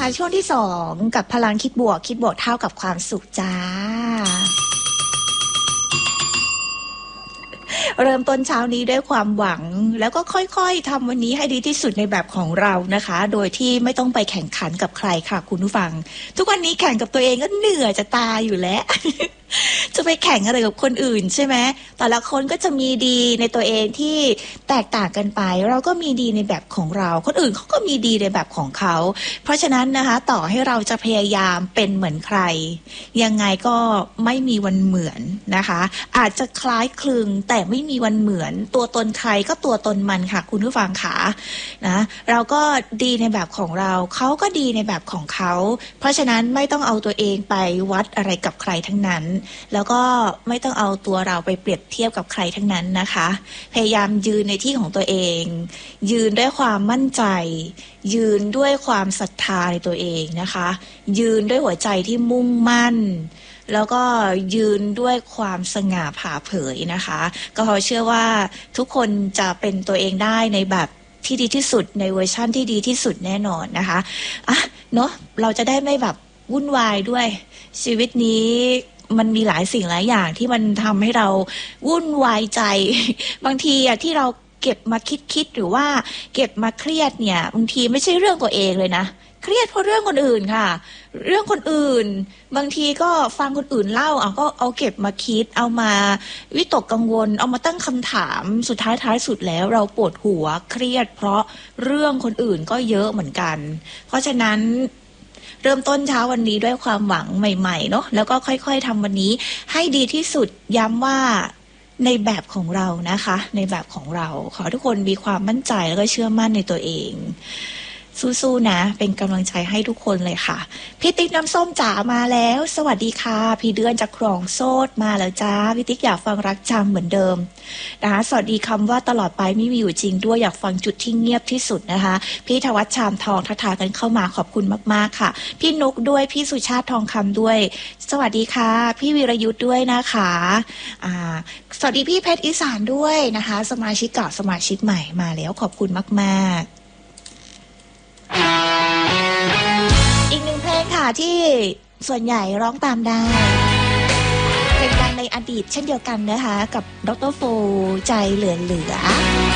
นะคะช่วงที่2กับพลังคิดบวกคิดบวกเท่ากับความสุขจ้าเริ่มต้นเช้านี้ด้วยความหวังแล้วก็ค่อยๆทำวันนี้ให้ดีที่สุดในแบบของเรานะคะโดยที่ไม่ต้องไปแข่งขันกับใครค่ะคุณผู้ฟังทุกวันนี้แข่งกับตัวเองก็เหนื่อยจะตายอยู่แล้ว จะไปแข่งอะไรกับคนอื่นใช่ไหมแต่ละคนก็จะมีดีในตัวเองที่แตกต่างกันไปเราก็มีดีในแบบของเราคนอื่นเขาก็มีดีในแบบของเขาเพราะฉะนั้นนะคะต่อให้เราจะพยายามเป็นเหมือนใครยังไงก็ไม่มีวันเหมือนนะคะอาจจะคล้ายคลึงแต่ไม่มีวันเหมือนตัวตนใครก็ตัวตนมันค่ะคุณผู้ฟังค่ะนะเราก็ดีในแบบของเราเขาก็ดีในแบบของเขาเพราะฉะนั้นไม่ต้องเอาตัวเองไปวัดอะไรกับใครทั้งนั้นแล้วก็ไม่ต้องเอาตัวเราไปเปรียบเทียบกับใครทั้งนั้นนะคะพยายามยืนในที่ของตัวเองยืนด้วยความมั่นใจยืนด้วยความศรัทธาในตัวเองนะคะยืนด้วยหัวใจที่มุ่งมั่นแล้วก็ยืนด้วยความสง่าผ่าเผยนะคะก็เชื่อว่าทุกคนจะเป็นตัวเองได้ในแบบที่ดีที่สุดในเวอร์ชั่นที่ดีที่สุดแน่นอนนะคะอ่ะเนาะเราจะได้ไม่แบบวุ่นวายด้วยชีวิตนี้มันมีหลายสิ่งหลายอย่างที่มันทำให้เราวุ่นวายใจบางทีอะที่เราเก็บมาคิดหรือว่าเก็บมาเครียดเนี่ยบางทีไม่ใช่เรื่องตัวเองเลยนะเครียดเพราะเรื่องคนอื่นค่ะเรื่องคนอื่นบางทีก็ฟังคนอื่นเล่าก็เอาเก็บมาคิดเอามาวิตกกังวลเอามาตั้งคำถามสุดท้ายสุดแล้วเราปวดหัวเครียดเพราะเรื่องคนอื่นก็เยอะเหมือนกันเพราะฉะนั้นเริ่มต้นเช้าวันนี้ด้วยความหวังใหม่ๆเนาะแล้วก็ค่อยๆทำวันนี้ให้ดีที่สุดย้ำว่าในแบบของเรานะคะในแบบของเราขอทุกคนมีความมั่นใจแล้วก็เชื่อมั่นในตัวเองสู้ๆนะเป็นกำลังใจให้ทุกคนเลยค่ะพี่ติ๊กน้ำส้มจ๋ามาแล้วสวัสดีค่ะพี่เดือนจากคลองโซดมาแล้วจ้าพี่ติ๊กอยากฟังรักจำเหมือนเดิมนะคะสวัสดีคำว่าตลอดไปไม่มีอยู่จริงด้วยอยากฟังจุดที่เงียบที่สุดนะคะพี่ธวัชชามทองทักทายกันเข้ามาขอบคุณมากๆค่ะพี่นุกด้วยพี่สุชาติทองคำด้วยสวัสดีค่ะพี่วีรยุทธ์ด้วยนะคะสวัสดีพี่เพชรอีสานด้วยนะคะสมาชิกเก่าสมาชิกใหม่มาแล้วขอบคุณมากๆอีกหนึ่งเพลงค่ะที่ส่วนใหญ่ร้องตามได้เพลงดังในอดีตเช่นเดียวกันนะคะกับดร.โฟใจเหลือ